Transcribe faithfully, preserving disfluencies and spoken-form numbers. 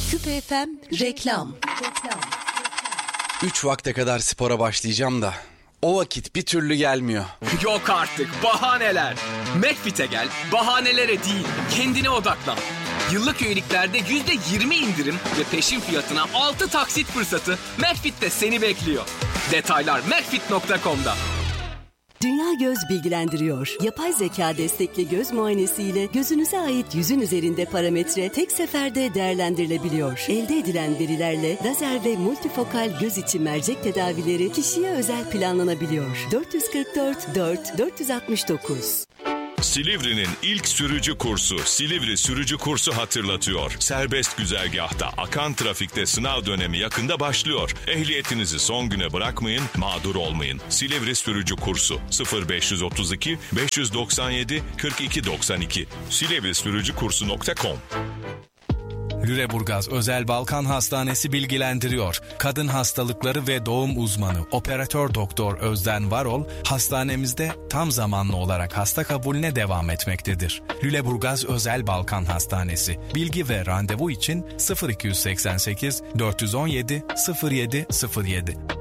Küpe F M reklam. Üç vakte kadar spora başlayacağım da o vakit bir türlü gelmiyor. Yok artık bahaneler. McFit'e gel, bahanelere değil, kendine odaklan. Yıllık üyeliklerde yüzde yirmi indirim ve peşin fiyatına altı taksit fırsatı McFit'te seni bekliyor. Detaylar macfit nokta com'da. Dünya Göz bilgilendiriyor. Yapay zeka destekli göz muayenesiyle gözünüze ait yüzün üzerinde parametre tek seferde değerlendirilebiliyor. Elde edilen verilerle lazer ve multifokal göz içi mercek tedavileri kişiye özel planlanabiliyor. dört kırk dört dört dört altı dokuz. Silivri'nin ilk sürücü kursu Silivri Sürücü Kursu hatırlatıyor. Serbest güzergahta akan trafikte sınav dönemi yakında başlıyor. Ehliyetinizi son güne bırakmayın, mağdur olmayın. Silivri Sürücü Kursu sıfır beş otuz iki beş doksan yedi kırk iki doksan iki silivri sürücü kursu nokta com. Lüleburgaz Özel Balkan Hastanesi bilgilendiriyor. Kadın hastalıkları ve doğum uzmanı operatör doktor Özden Varol, hastanemizde tam zamanlı olarak hasta kabulüne devam etmektedir. Lüleburgaz Özel Balkan Hastanesi. Bilgi ve randevu için sıfır iki seksen sekiz dört on yedi sıfır yedi sıfır yedi.